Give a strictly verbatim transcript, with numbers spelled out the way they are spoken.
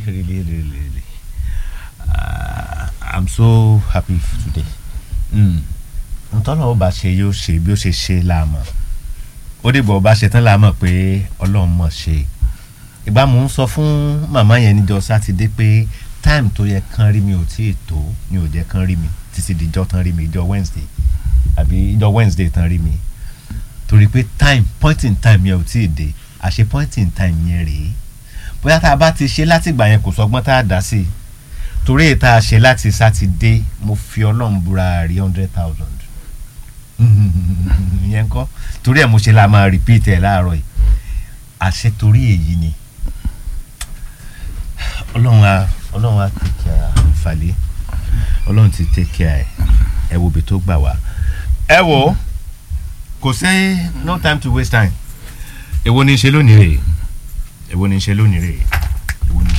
really, really, really. Uh, I'm so happy today. Mm. Ntọ́nà ó bá ṣe yóò ṣe bí ó ṣe ṣe láàmú. Ó dìbò ọba ṣetán láàmú pé Ọlọ́run mọ̀ ṣe. Ìgbà mo ń sọ fún màmá yẹn níjọ́ Sátidé pé time tó yẹ kán rí mi ò tí ì tó ni ò jẹ́ kán rí mi títí dijọ́ tán rí mi ìjọ́ Wednesday àbí ìjọ́ Wednesday tán rí mi. Torí pé time point in time yẹn ò tí ì dé àṣẹ point in time yẹn rèé. Bóyá tá a bá ti ṣe láti ìgbà yẹn kò sọgbọ́n tá a dá sí i. Torí èyí tá a ṣe láti Sátidé mo fi Ọlọ́run búra rí hundred thousand. Ìyẹn kọ́ torí ẹ̀ mo ṣe la máa repeat ẹ̀ láàárọ̀ yìí. Àṣẹ torí èyí ni. Ọlọ́run á Ọlọ́run á take care Fálé. Ọlọ́run ti take care ẹ wo bí tó gbà wá. Ẹ wo kò sí no time to waste time. Èwo ni ṣe lónìí rè. Èwo ni ṣe lónìí rè.